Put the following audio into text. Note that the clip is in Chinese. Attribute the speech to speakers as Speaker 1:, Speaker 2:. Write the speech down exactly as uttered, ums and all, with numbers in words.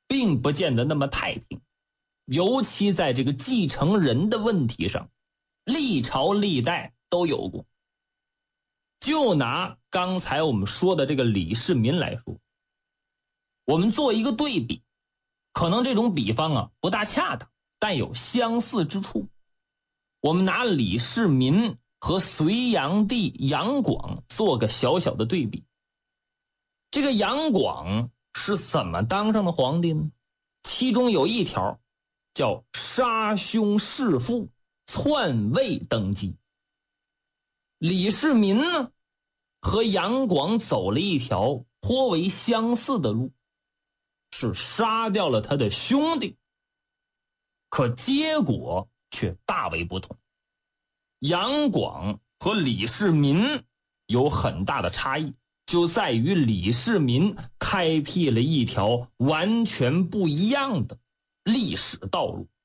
Speaker 1: 并不见得那么太平，尤其在这个继承人的问题上，历朝历代都有过。就拿刚才我们说的这个李世民来说，我们做一个对比，可能这种比方啊不大恰当，但有相似之处。我们拿李世民和隋炀帝杨广做个小小的对比。这个杨广是怎么当上的皇帝呢？其中有一条叫杀兄弑父，篡位登基。李世民呢和杨广走了一条颇为相似的路，是杀掉了他的兄弟，可结果却大为不同。杨广和李世民有很大的差异，就在于李世民开辟了一条完全不一样的历史道路。